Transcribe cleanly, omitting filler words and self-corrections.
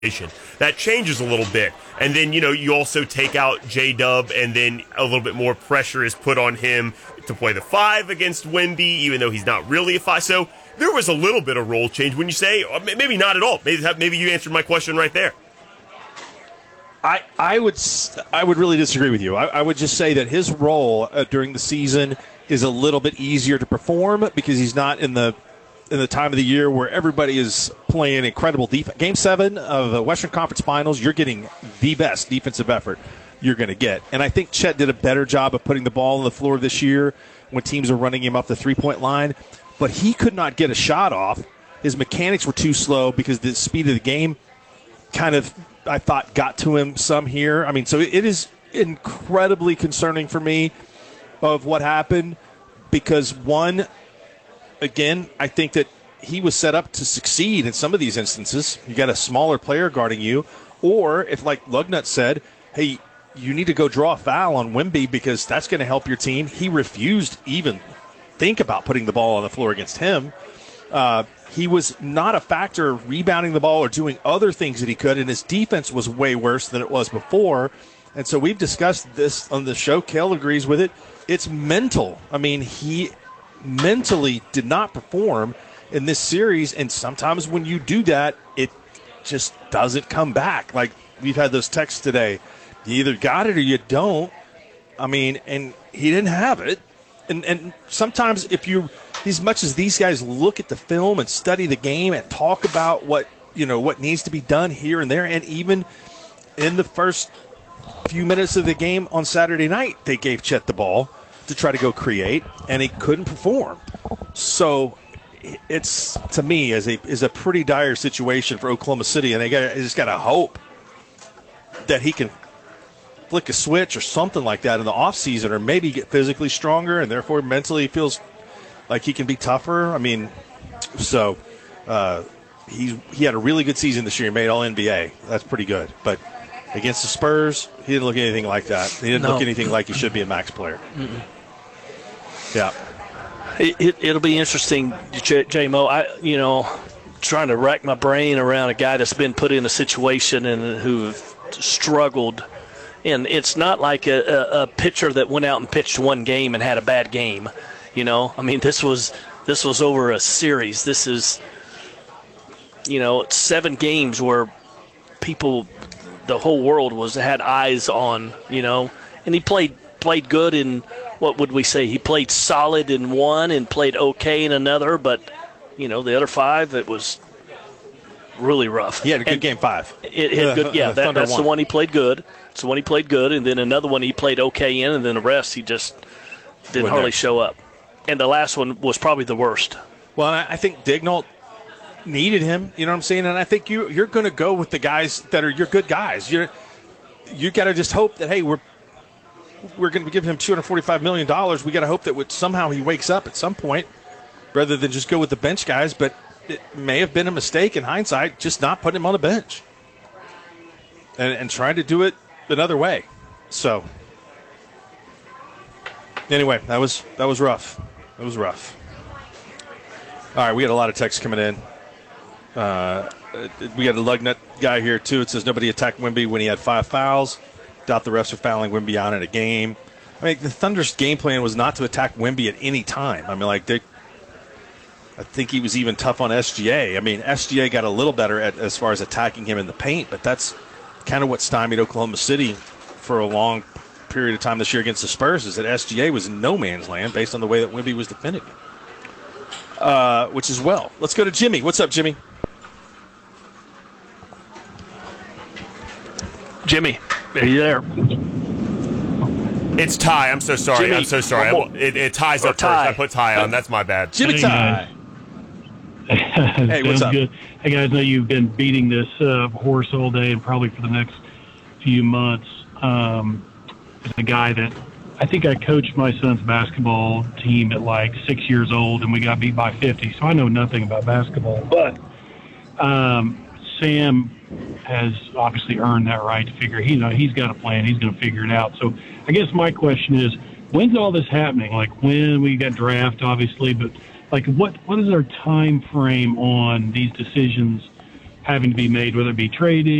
That changes a little bit. And then, you also take out J-Dub, and then a little bit more pressure is put on him to play the 5 against Wemby, even though he's not really a 5. So there was a little bit of role change. When you say, maybe not at all. Maybe you answered my question right there. I would really disagree with you. I would just say that his role during the season is a little bit easier to perform because he's not in the time of the year where everybody is playing incredible defense. Game 7 of the Western Conference Finals, you're getting the best defensive effort you're going to get. And I think Chet did a better job of putting the ball on the floor this year when teams are running him up the three-point line. But he could not get a shot off. His mechanics were too slow because the speed of the game kind of, I thought, got to him some here. I mean, so it is incredibly concerning for me of what happened because, one, again, I think that he was set up to succeed in some of these instances. You got a smaller player guarding you, or if, like Lugnut said, hey, you need to go draw a foul on Wemby because that's going to help your team. He refused to even think about putting the ball on the floor against him. He was not a factor rebounding the ball or doing other things that he could, and his defense was way worse than it was before. And so we've discussed this on the show. Kale agrees with it. It's mental. I mean, he mentally did not perform in this series, and sometimes when you do that, it just doesn't come back. Like we've had those texts today. You either got it or you don't. I mean, and he didn't have it. And sometimes as much as these guys look at the film and study the game and talk about what needs to be done here and there, and even in the first few minutes of the game on Saturday night, they gave Chet the ball to try to go create, and he couldn't perform. So it's, to me, is a pretty dire situation for Oklahoma City, and they just got to hope that he can flick a switch or something like that in the offseason, or maybe get physically stronger and therefore mentally feels like he can be tougher. I mean, so he had a really good season this year. He made All-NBA. That's pretty good. But against the Spurs, he didn't look anything like that. He didn't look anything like he should be a max player. Mm-mm. Yeah. It'll be interesting, J-Mo. Trying to rack my brain around a guy that's been put in a situation and who struggled. And it's not like a pitcher that went out and pitched one game and had a bad game. I mean, this was over a series. This is, 7 games where the whole world had eyes on, and he played good in, what would we say? He played solid in one and played okay in another, but, the other 5, it was really rough. He had a good game 5. It had good, yeah. That's the one he played good. It's the one he played good, and then another one he played okay in, and then the rest he just didn't hardly show up. And the last one was probably the worst. Well, I think Dignault needed him, you know what I'm saying? And I think you're going to go with the guys that are your good guys. You got to just hope that, hey, we're going to give him $245 million. We got to hope that somehow he wakes up at some point rather than just go with the bench guys. But it may have been a mistake in hindsight just not putting him on the bench and trying to do it another way. So anyway, that was rough. It was rough. All right, we got a lot of texts coming in. We got a Lugnut guy here, too. It says nobody attacked Wemby when he had 5 fouls. Doubt the refs are fouling Wemby on in a game. I mean, the Thunder's game plan was not to attack Wemby at any time. I mean, I think he was even tough on SGA. I mean, SGA got a little better as far as attacking him in the paint, but that's kind of what stymied Oklahoma City for a long period of time this year against the Spurs, is that SGA was in no man's land based on the way that Wemby was defending him. Which is well. Let's go to Jimmy. What's up, Jimmy? Jimmy, are you there? It's Ty. I'm so sorry. Jimmy, I'm so sorry. It ties up Ty. first. I put Ty on. That's my bad. Jimmy Ty. Hey, what's up? Good. Hey, guys, I know you've been beating this horse all day and probably for the next few months. A guy that I think I coached my son's basketball team at like 6 years old, and we got beat by 50, so I know nothing about basketball. But Sam has obviously earned that right to figure. He's got a plan. He's going to figure it out. So I guess my question is, when's all this happening? Like, when we got draft, obviously, but like what is our time frame on these decisions having to be made, whether it be trading